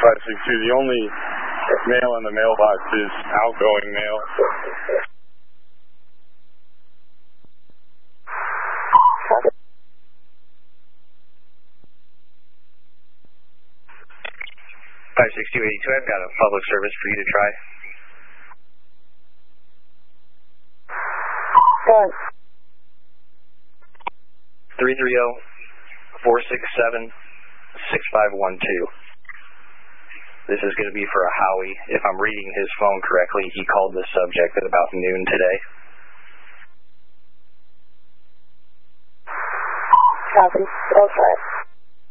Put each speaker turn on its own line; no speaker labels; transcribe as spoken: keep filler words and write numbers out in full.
five six two, the only mail in the mailbox is outgoing mail.
five six two eighty-two, I've got a public service for you to try.
Thanks.
three three zero, four six seven, six five one two. This is going to be for a Howie. If I'm reading his phone correctly, he called this subject at about noon today.
Copy. Okay.